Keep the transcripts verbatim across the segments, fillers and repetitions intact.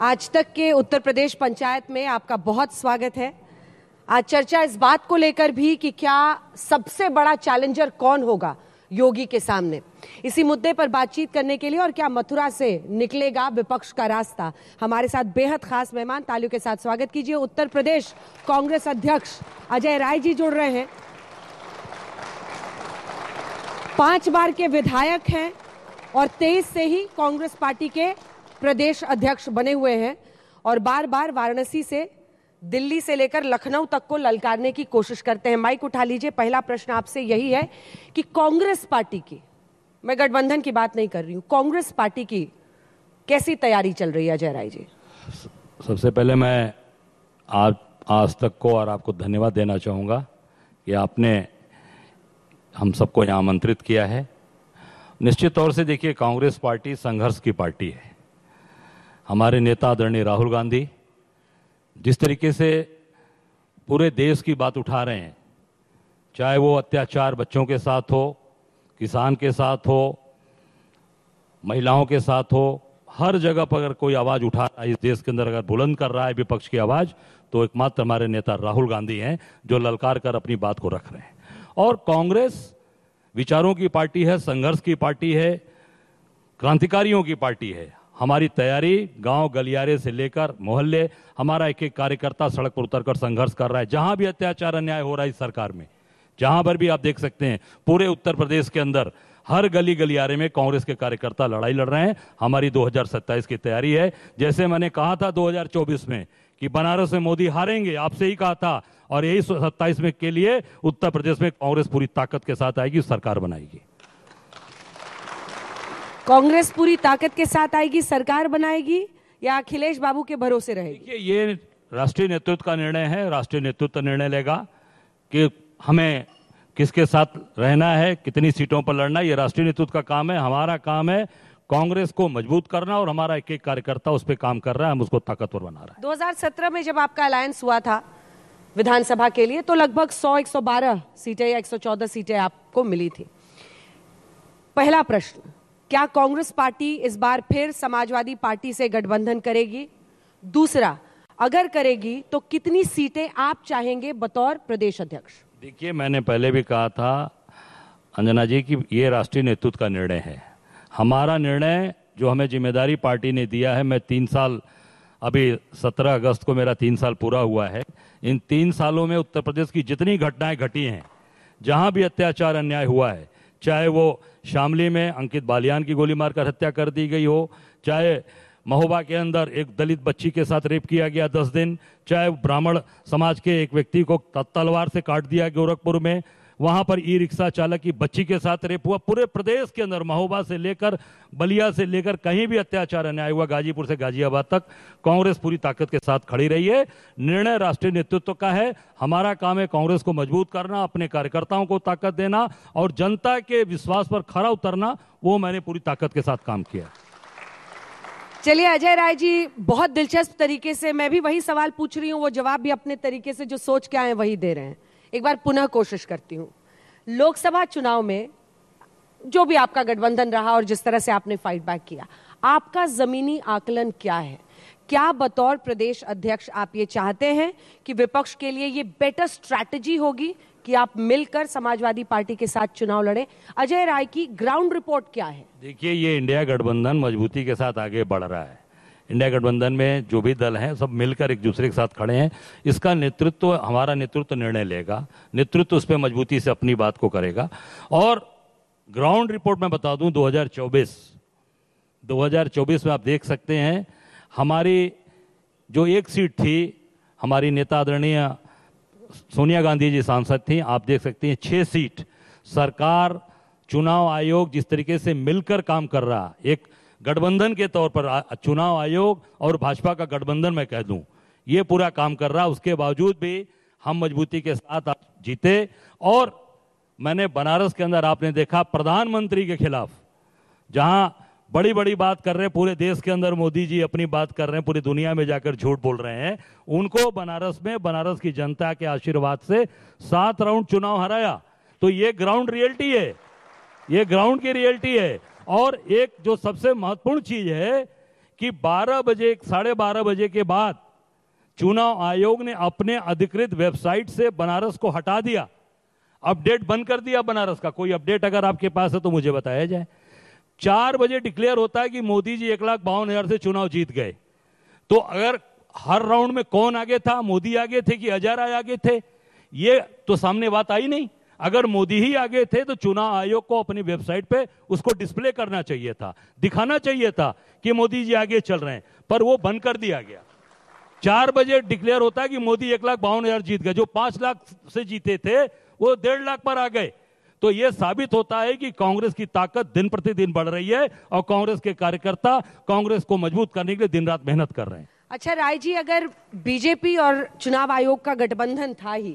आज तक के उत्तर प्रदेश पंचायत में आपका बहुत स्वागत है। आज चर्चा इस बात को लेकर भी कि क्या सबसे बड़ा चैलेंजर कौन होगा योगी के सामने, इसी मुद्दे पर बातचीत करने के लिए और क्या मथुरा से निकलेगा विपक्ष का रास्ता, हमारे साथ बेहद खास मेहमान तालियों के साथ स्वागत कीजिए। उत्तर प्रदेश कांग्रेस अध्यक्ष अजय राय जी जुड़ रहे हैं। पांच बार के विधायक हैं और तेईस से ही कांग्रेस पार्टी के प्रदेश अध्यक्ष बने हुए हैं और बार बार वाराणसी से दिल्ली से लेकर लखनऊ तक को ललकारने की कोशिश करते हैं। माइक उठा लीजिए। पहला प्रश्न आपसे यही है कि कांग्रेस पार्टी की, मैं गठबंधन की बात नहीं कर रही हूं, कांग्रेस पार्टी की कैसी तैयारी चल रही है अजय राय जी? सबसे पहले मैं आज आज तक को और आपको धन्यवाद देना चाहूँगा कि आपने हम सबको यहाँ आमंत्रित किया है। निश्चित तौर से देखिए, कांग्रेस पार्टी संघर्ष की पार्टी है। हमारे नेता आदरणीय राहुल गांधी जिस तरीके से पूरे देश की बात उठा रहे हैं, चाहे वो अत्याचार बच्चों के साथ हो, किसान के साथ हो, महिलाओं के साथ हो, हर जगह पर अगर कोई आवाज उठा रहा है इस देश के अंदर, अगर बुलंद कर रहा है विपक्ष की आवाज, तो एकमात्र हमारे नेता राहुल गांधी हैं जो ललकार कर अपनी बात को रख रहे हैं। और कांग्रेस विचारों की पार्टी है, संघर्ष की पार्टी है, क्रांतिकारियों की पार्टी है। हमारी तैयारी गांव गलियारे से लेकर मोहल्ले, हमारा एक एक कार्यकर्ता सड़क पर उतरकर संघर्ष कर रहा है। जहां भी अत्याचार अन्याय हो रहा है इस सरकार में, जहां पर भी आप देख सकते हैं पूरे उत्तर प्रदेश के अंदर हर गली गलियारे में कांग्रेस के कार्यकर्ता लड़ाई लड़ रहे हैं। हमारी दो हज़ार सत्ताईस की तैयारी है। जैसे मैंने कहा था दो हज़ार चौबीस में कि बनारस में मोदी हारेंगे, आपसे ही कहा था, और यही सत्ताईस में के लिए उत्तर प्रदेश में कांग्रेस पूरी ताकत के साथ आएगी, सरकार बनाएगी। कांग्रेस पूरी ताकत के साथ आएगी, सरकार बनाएगी, या अखिलेश बाबू के भरोसे रहेगी? देखिए, ये राष्ट्रीय नेतृत्व का निर्णय है। राष्ट्रीय नेतृत्व निर्णय लेगा कि हमें किसके साथ रहना है, कितनी सीटों पर लड़ना है। ये राष्ट्रीय नेतृत्व का काम है। हमारा काम है कांग्रेस को मजबूत करना और हमारा एक एक कार्यकर्ता उस पर काम कर रहा है, हम उसको ताकतवर बना रहे हैं। दो हज़ार सत्रह में जब आपका अलायंस हुआ था विधानसभा के लिए, तो लगभग सौ एक सौ बारह सीटें या एक सौ चौदह सीटें आपको मिली थी। पहला प्रश्न, क्या कांग्रेस पार्टी इस बार फिर समाजवादी पार्टी से गठबंधन करेगी? दूसरा, अगर करेगी तो कितनी सीटें आप चाहेंगे बतौर प्रदेश अध्यक्ष? देखिए, मैंने पहले भी कहा था अंजना जी कि ये राष्ट्रीय नेतृत्व का निर्णय है। हमारा निर्णय जो हमें जिम्मेदारी पार्टी ने दिया है, मैं तीन साल, अभी सत्रह अगस्त को मेरा तीन साल पूरा हुआ है। इन तीन सालों में उत्तर प्रदेश की जितनी घटनाएं घटी हैं, जहां भी अत्याचार अन्याय हुआ है, चाहे वो शामली में अंकित बालियान की गोली मारकर हत्या कर दी गई हो, चाहे महोबा के अंदर एक दलित बच्ची के साथ रेप किया गया दस दिन, चाहे ब्राह्मण समाज के एक व्यक्ति को तलवार से काट दिया गोरखपुर में, वहां पर ई रिक्शा चालक की बच्ची के साथ रेप हुआ। पूरे प्रदेश के अंदर महोबा से लेकर बलिया से लेकर कहीं भी अत्याचार अन्याय हुआ, गाजीपुर से गाजियाबाद तक, कांग्रेस पूरी ताकत के साथ खड़ी रही है। निर्णय राष्ट्रीय नेतृत्व का है। हमारा काम है कांग्रेस को मजबूत करना, अपने कार्यकर्ताओं को ताकत देना और जनता के विश्वास पर खरा उतरना। वो मैंने पूरी ताकत के साथ काम किया। चलिए अजय राय जी, बहुत दिलचस्प तरीके से मैं भी वही सवाल पूछ रही हूं, वो जवाब भी अपने तरीके से जो सोच के आए वही दे रहे हैं। एक बार पुनः कोशिश करती हूं। लोकसभा चुनाव में जो भी आपका गठबंधन रहा और जिस तरह से आपने फाइट बैक किया, आपका जमीनी आकलन क्या है? क्या बतौर प्रदेश अध्यक्ष आप ये चाहते हैं कि विपक्ष के लिए ये बेटर स्ट्रैटेजी होगी कि आप मिलकर समाजवादी पार्टी के साथ चुनाव लड़ें? अजय राय की ग्राउंड रिपोर्ट क्या है? देखिए, ये इंडिया गठबंधन मजबूती के साथ आगे बढ़ रहा है। इंडिया गठबंधन में जो भी दल हैं सब मिलकर एक दूसरे के साथ खड़े हैं। इसका नेतृत्व हमारा नेतृत्व निर्णय लेगा, नेतृत्व उस पर मजबूती से अपनी बात को करेगा। और ग्राउंड रिपोर्ट में बता दूं, दो हज़ार चौबीस दो हज़ार चौबीस में आप देख सकते हैं हमारी जो एक सीट थी, हमारी नेता आदरणीय सोनिया गांधी जी सांसद थी, आप देख सकते हैं छह सीट। सरकार, चुनाव आयोग जिस तरीके से मिलकर काम कर रहा, एक गठबंधन के तौर पर चुनाव आयोग और भाजपा का गठबंधन मैं कह दूं, ये पूरा काम कर रहा, उसके बावजूद भी हम मजबूती के साथ जीते। और मैंने बनारस के अंदर आपने देखा प्रधानमंत्री के खिलाफ जहां बड़ी बड़ी बात कर रहे हैं, पूरे देश के अंदर मोदी जी अपनी बात कर रहे हैं, पूरी दुनिया में जाकर झूठ बोल रहे हैं, उनको बनारस में बनारस की जनता के आशीर्वाद से सात राउंड चुनाव हराया। तो ये ग्राउंड रियलिटी है, ये ग्राउंड की रियलिटी है। और एक जो सबसे महत्वपूर्ण चीज है कि बारह बजे साढ़े बारह बजे के बाद चुनाव आयोग ने अपने अधिकृत वेबसाइट से बनारस को हटा दिया, अपडेट बंद कर दिया बनारस का। कोई अपडेट अगर आपके पास है तो मुझे बताया जाए। चार बजे डिक्लेयर होता है कि मोदी जी एक लाख बावन हजार से चुनाव जीत गए। तो अगर हर राउंड में कौन आगे था, मोदी आगे थे कि हजारा आगे थे, ये तो सामने बात आई नहीं। अगर मोदी ही आगे थे तो चुनाव आयोग को अपनी वेबसाइट पे उसको डिस्प्ले करना चाहिए था, दिखाना चाहिए था कि मोदी जी आगे चल रहे हैं, पर वो बंद कर दिया गया। चार बजे डिक्लेयर होता है कि मोदी एक लाख बावन हजार जीत गए, जो पांच लाख से जीते थे वो डेढ़ लाख पर आ गए। तो यह साबित होता है कि कांग्रेस की ताकत दिन प्रतिदिन बढ़ रही है और कांग्रेस के कार्यकर्ता कांग्रेस को मजबूत करने के लिए दिन रात मेहनत कर रहे हैं। अच्छा राय जी, अगर बीजेपी और चुनाव आयोग का गठबंधन था ही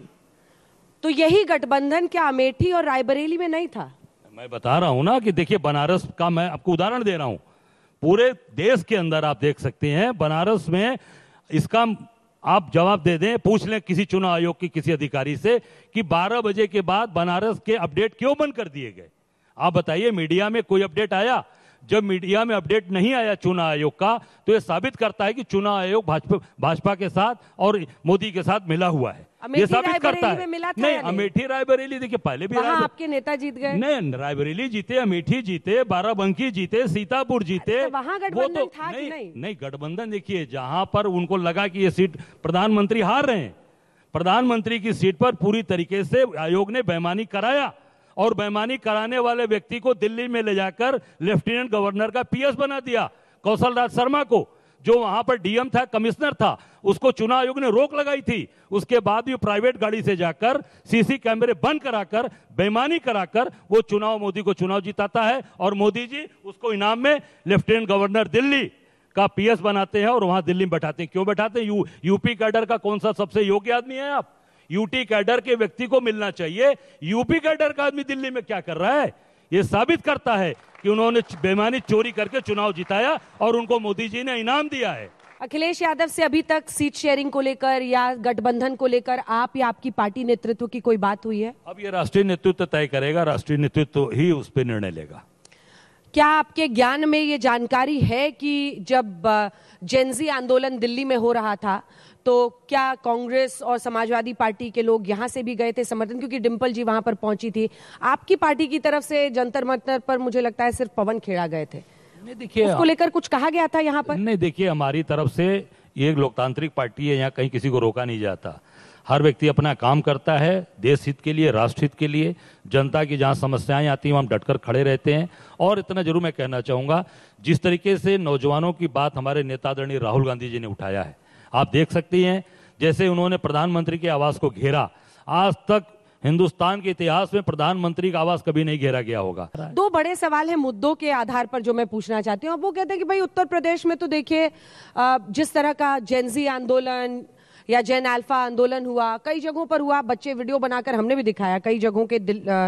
तो यही गठबंधन क्या अमेठी और रायबरेली में नहीं था? मैं बता रहा हूं ना कि देखिए, बनारस का मैं आपको उदाहरण दे रहा हूं। पूरे देश के अंदर आप देख सकते हैं, बनारस में इसका आप जवाब दे दें, पूछ लें किसी चुनाव आयोग के किसी अधिकारी से कि बारह बजे के बाद बनारस के अपडेट क्यों बंद कर दिए गए। आप बताइए, मीडिया में कोई अपडेट आया? जब मीडिया में अपडेट नहीं आया चुनाव आयोग का, तो यह साबित करता है कि चुनाव आयोग भाजपा भाजपा के साथ और मोदी के साथ मिला हुआ है। ये साबित करता है। नहीं, अमेठी रायबरेली देखिए, पहले भी आपके नेता जीत गए। नहीं, रायबरेली जीते, अमेठी जीते, बाराबंकी जीते, सीतापुर जीते। वहां गठबंधन था कि नहीं? नहीं, गठबंधन देखिए, जहां पर उनको लगा कि ये सीट प्रधानमंत्री हार रहे हैं, प्रधानमंत्री की सीट पर पूरी तरीके से आयोग ने बेईमानी कराया और बेईमानी कराने वाले व्यक्ति को दिल्ली में ले जाकर लेफ्टिनेंट गवर्नर का पीएस बना दिया। कौशल राज शर्मा को, जो वहां पर डीएम था, कमिश्नर था, उसको चुनाव आयोग ने रोक लगाई थी। उसके बाद भी प्राइवेट गाड़ी से जाकर सीसी कैमरे बंद कराकर बेईमानी कराकर वो चुनाव मोदी को चुनाव जिताता है और मोदी जी उसको इनाम में लेफ्टिनेंट गवर्नर दिल्ली का पीएस बनाते हैं और वहां दिल्ली में बैठाते हैं। क्यों बैठाते हैं? यू, यूपी कैडर का कौन सा सबसे योग्य आदमी है आप? यूटी कैडर के व्यक्ति को मिलना चाहिए। यूपी कैडर का आदमी दिल्ली में क्या कर रहा है? यह साबित करता है कि उन्होंने बेईमानी चोरी करके चुनाव जिताया और उनको मोदी जी ने इनाम दिया है। अखिलेश यादव से अभी तक सीट शेयरिंग को लेकर या गठबंधन को लेकर आप या आपकी पार्टी नेतृत्व की कोई बात हुई है? अब ये राष्ट्रीय नेतृत्व तय करेगा, राष्ट्रीय नेतृत्व ही उस पर निर्णय लेगा। क्या आपके ज्ञान में ये जानकारी है कि जब जेनजी आंदोलन दिल्ली में हो रहा था तो क्या कांग्रेस और समाजवादी पार्टी के लोग यहां से भी गए थे समर्थन, क्योंकि डिंपल जी वहां पर पहुंची थी? आपकी पार्टी की तरफ से जंतर मंतर पर मुझे लगता है सिर्फ पवन खेड़ा गए थे। नहीं देखिए, उसको लेकर कुछ कहा गया था यहाँ पर? नहीं देखिए, हमारी तरफ से ये एक लोकतांत्रिक पार्टी है, यहाँ कहीं किसी को रोका नहीं जाता। हर व्यक्ति अपना काम करता है देश हित के लिए, राष्ट्र हित के लिए। जनता की जहाँ समस्याएं आती हैं हम डटकर खड़े रहते हैं। और इतना जरूर मैं कहना चाहूँगा, जिस तरीके से नौजवानों की बात हमारे नेता आदरणीय राहुल गांधी जी ने उठाया है, आप देख सकती हैं जैसे उन्होंने प्रधानमंत्री के आवास को घेरा। आज तक हिंदुस्तान के इतिहास में प्रधानमंत्री का आवास कभी नहीं घेरा गया होगा। दो बड़े सवाल हैं मुद्दों के आधार पर जो मैं पूछना चाहती हूँ। वो कहते हैं कि भाई उत्तर प्रदेश में तो देखिए जिस तरह का जेनजी आंदोलन या जैन अल्फा आंदोलन हुआ, कई जगहों पर हुआ, बच्चे वीडियो बनाकर हमने भी दिखाया, कई जगहों के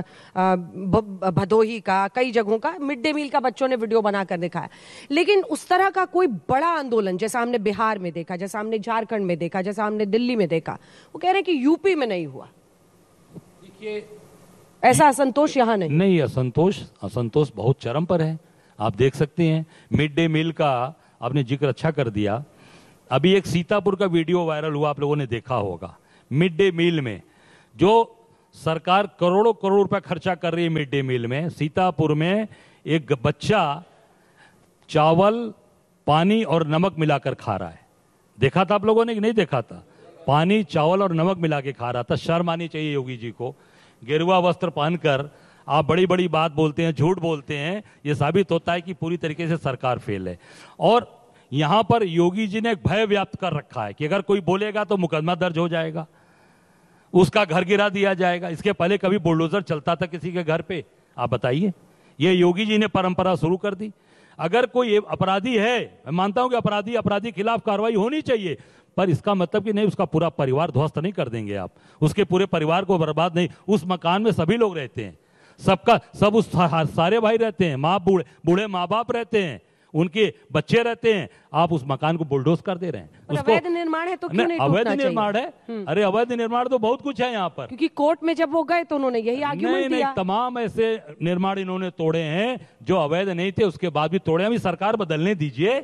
भदोही का, कई जगहों का मिड डे मील का बच्चों ने वीडियो बनाकर दिखाया। लेकिन उस तरह का कोई बड़ा आंदोलन जैसा हमने बिहार में देखा, जैसा हमने झारखंड में देखा, जैसा हमने दिल्ली में देखा, वो कह रहे हैं कि यूपी में नहीं हुआ। देखिए, ऐसा असंतोष यहाँ नहीं नहीं असंतोष असंतोष बहुत चरम पर है। आप देख सकते हैं मिड डे मील का आपने जिक्र अच्छा कर दिया। अभी एक सीतापुर का वीडियो वायरल हुआ, आप लोगों ने देखा होगा। मिड डे मील में जो सरकार करोड़ों करोड़ रुपया खर्चा कर रही है मिड डे मील में, सीतापुर में एक बच्चा चावल, पानी और नमक मिलाकर खा रहा है। देखा था आप लोगों ने कि नहीं देखा था? पानी, चावल और नमक मिला के खा रहा था। शर्म आनी चाहिए योगी जी को। गेरुआ वस्त्र पहनकर आप बड़ी बड़ी बात बोलते हैं, झूठ बोलते हैं। यह साबित होता है कि पूरी तरीके से सरकार फेल है। और यहां पर योगी जी ने एक भय व्याप्त कर रखा है कि अगर कोई बोलेगा तो मुकदमा दर्ज हो जाएगा, उसका घर गिरा दिया जाएगा। इसके पहले कभी बुलडोजर चलता था किसी के घर पे? आप बताइए। ये योगी जी ने परंपरा शुरू कर दी। अगर कोई अपराधी है, मैं मानता हूं कि अपराधी अपराधी खिलाफ कार्रवाई होनी चाहिए, पर इसका मतलब कि नहीं उसका पूरा परिवार ध्वस्त नहीं कर देंगे आप, उसके पूरे परिवार को बर्बाद नहीं। उस मकान में सभी लोग रहते हैं, सबका सब उस सारे भाई रहते हैं, माँ बूढ़े बूढ़े माँ बाप रहते हैं, उनके बच्चे रहते हैं। आप उस मकान को बुलडोज कर दे रहे हैं। उसको अवैध निर्माण है तो क्यों नहीं? अवैध निर्माण है? अरे अवैध निर्माण तो बहुत कुछ है यहाँ पर। क्योंकि कोर्ट में जब वो गए तो उन्होंने यही आर्ग्यूमेंट दिया। नहीं, तमाम ऐसे निर्माण इन्होंने तोड़े हैं जो अवैध नहीं थे, उसके बाद भी तोड़े। अभी सरकार बदलने दीजिए,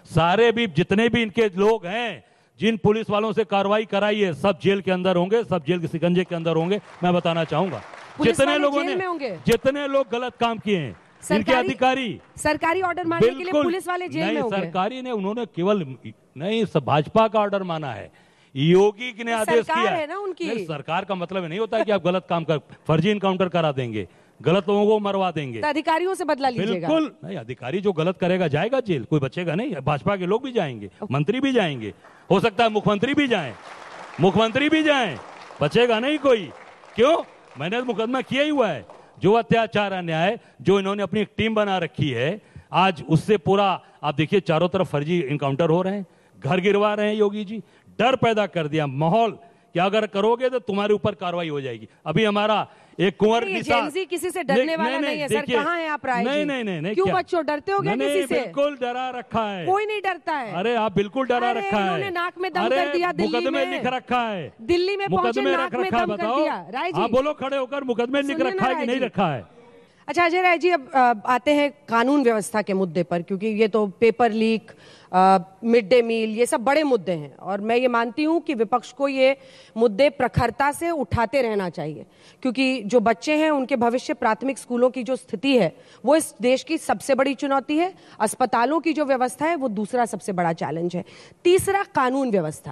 सारे भी जितने भी इनके लोग हैं, जिन पुलिस वालों से कार्रवाई कराई है, सब जेल के अंदर होंगे, सब जेल के शिकंजे के अंदर होंगे। मैं बताना चाहूंगा जितने लोगों ने जितने लोग गलत काम किए हैं, इनके अधिकारी सरकारी ऑर्डर मानने के लिए पुलिस वाले जेल में होंगे। सरकारी ने उन्होंने केवल नहीं, भाजपा का ऑर्डर माना है, योगी ने आदेश किया है ना उनकी। सरकार का मतलब नहीं होता कि आप गलत काम कर फर्जी इनकाउंटर करा देंगे, गलत लोगों को मरवा देंगे, तो अधिकारियों से बदला लीजिएगा। बिल्कुल नहीं, अधिकारी जो गलत करेगा जाएगा जेल, कोई बचेगा नहीं। भाजपा के लोग भी जाएंगे, मंत्री भी जाएंगे, हो सकता है मुख्यमंत्री भी जाएं, मुख्यमंत्री भी जाएं, बचेगा नहीं कोई। क्यों? मैंने मुकदमा किया ही हुआ है। जो अत्याचार अन्याय जो इन्होंने अपनी एक टीम बना रखी है, आज उससे पूरा आप देखिए चारों तरफ फर्जी इनकाउंटर हो रहे हैं, घर गिरवा रहे हैं। योगी जी डर पैदा कर दिया माहौल कि अगर करोगे तो तुम्हारे ऊपर कार्रवाई हो जाएगी। अभी हमारा एक कुंवर निसार, किसी से डरने वाला नहीं है सर। कहाँ हैं आप राय जी? नहीं नहीं नहीं नहीं, क्यों बच्चों डरते हो क्या किसी से? बिल्कुल डरा रखा है, कोई नहीं डरता है। अरे आप बिल्कुल डरा रखा है। उन्होंने नाक में दम कर दिया, दिल्ली मुकदमे लिख रखा है, दिल्ली में पहुंचे नाक में दम कर दिया। राय जी आप बोलो खड़े होकर, मुकदमे लिख रखा है कि नहीं रखा है? अच्छा अजय राय जी, अब आते हैं कानून व्यवस्था के मुद्दे पर, क्योंकि ये तो paper leak, mid day meal, ये सब बड़े मुद्दे हैं और मैं ये मानती हूं कि विपक्ष को ये मुद्दे प्रखरता से उठाते रहना चाहिए, क्योंकि जो बच्चे हैं उनके भविष्य, प्राथमिक स्कूलों की जो स्थिति है वो इस देश की सबसे बड़ी चुनौती है। अस्पतालों की जो व्यवस्था है वो दूसरा सबसे बड़ा चैलेंज है। तीसरा कानून व्यवस्था।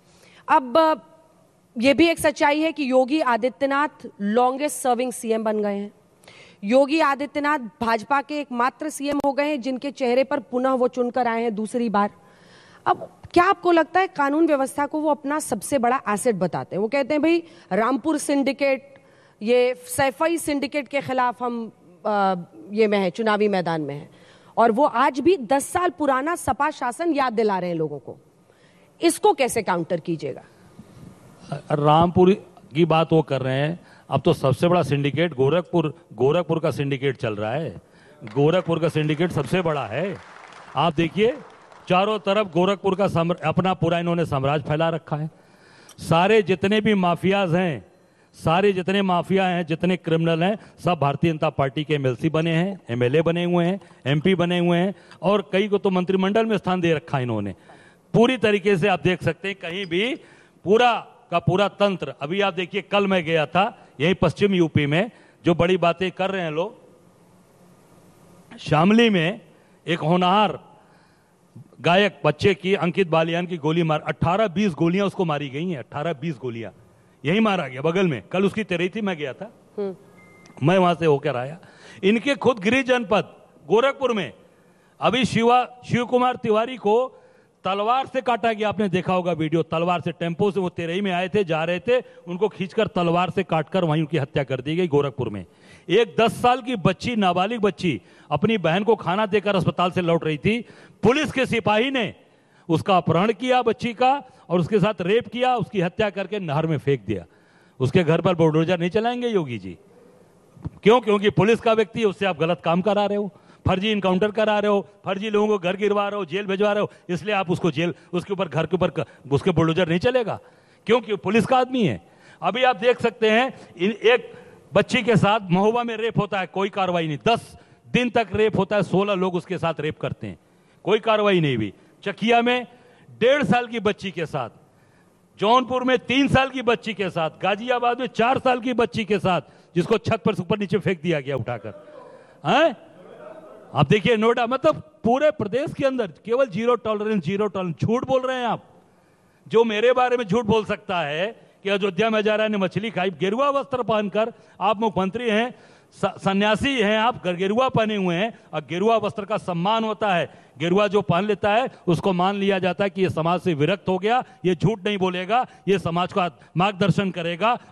अब ये भी एक सच्चाई है कि Yogi Adityanath longest serving CM बन गए हैं। योगी आदित्यनाथ भाजपा के एकमात्र सीएम हो गए हैं जिनके चेहरे पर पुनः वो चुनकर आए हैं दूसरी बार। अब क्या आपको लगता है कानून व्यवस्था को वो अपना सबसे बड़ा एसेट बताते हैं? वो कहते हैं भाई रामपुर सिंडिकेट, ये सैफई सिंडिकेट के खिलाफ हम आ, ये में है, चुनावी मैदान में है, और वो आज भी दस साल पुराना सपा शासन याद दिला रहे हैं लोगों को। इसको कैसे काउंटर कीजिएगा? रामपुर की बात वो कर रहे हैं, अब तो सबसे बड़ा सिंडिकेट गोरखपुर गोरखपुर का सिंडिकेट चल रहा है। गोरखपुर का सिंडिकेट सबसे बड़ा है। आप देखिए चारों तरफ गोरखपुर का अपना पूरा इन्होंने साम्राज्य फैला रखा है। सारे जितने भी माफियाज हैं, सारे जितने माफिया हैं, जितने क्रिमिनल हैं, सब भारतीय जनता पार्टी के एमएलसी बने हैं, एमएलए बने हुए हैं, एमपी बने हुए हैं, और कई को तो मंत्रिमंडल में स्थान दे रखा है इन्होंने। पूरी तरीके से आप देख सकते हैं कहीं भी पूरा का पूरा तंत्र। अभी आप देखिए कल मैं गया था यही पश्चिम यूपी में, जो बड़ी बातें कर रहे हैं लोग, शामली में एक होनहार गायक बच्चे की, अंकित बालियान की गोली मार अठारह बीस गोलियां उसको मारी गई हैं। अठारह बीस गोलियां यही मारा गया बगल में। कल उसकी तेरही थी, मैं गया था, मैं वहां से होकर आया। इनके खुद गृह जनपद गोरखपुर में अभी शिवा शिव कुमार तिवारी को तलवार से काटा गया। आपने देखा होगा वीडियो, तलवार से, टेम्पो से वो तेरही में आए थे, जा रहे थे, उनको खींचकर तलवार से काटकर वहीं उनकी हत्या कर दी गई गोरखपुर में। एक दस साल की बच्ची, नाबालिग बच्ची, अपनी बहन को खाना देकर अस्पताल से लौट रही थी, पुलिस के सिपाही ने उसका अपहरण किया बच्ची का और उसके साथ रेप किया, उसकी हत्या करके नहर में फेंक दिया। उसके घर पर बुलडोजर नहीं चलाएंगे योगी जी? क्यों? क्योंकि पुलिस का व्यक्ति है, उससे आप गलत काम करा रहे हो, फर्जी इनकाउंटर करा रहे हो, फर्जी लोगों को घर गिरवा रहे हो, जेल भिजवा रहे हो, इसलिए आप उसको जेल, उसके ऊपर घर के ऊपर उसके बुलडोजर नहीं चलेगा। क्योंकि पुलिस का आदमी है। अभी आप देख सकते हैं एक बच्ची के साथ महोबा में रेप होता है, कोई कार्रवाई नहीं। दस दिन तक रेप होता है, सोलह लोग उसके साथ रेप करते हैं, कोई कार्रवाई नहीं हुई। चकिया में डेढ़ साल की बच्ची के साथ, जौनपुर में तीन साल की बच्ची के साथ, गाजियाबाद में चार साल की बच्ची के साथ, जिसको छत पर ऊपर नीचे फेंक दिया गया उठाकर। हैं? आप देखिए नोएडा, मतलब पूरे प्रदेश के अंदर केवल जीरो टॉलरेंस, जीरो टॉलरेंस। झूठ बोल रहे हैं आप। जो मेरे बारे में झूठ बोल सकता है कि अयोध्या में जा रहा है, ने मछली खाई, गेरुआ वस्त्र पहनकर, आप मुख्यमंत्री हैं, सन्यासी हैं आप, गेरुआ पहने हुए हैं, और गेरुआ वस्त्र का सम्मान होता है। गेरुआ जो पहन लेता है उसको मान लिया जाता है कि ये समाज से विरक्त हो गया, ये झूठ नहीं बोलेगा, ये समाज का मार्गदर्शन करेगा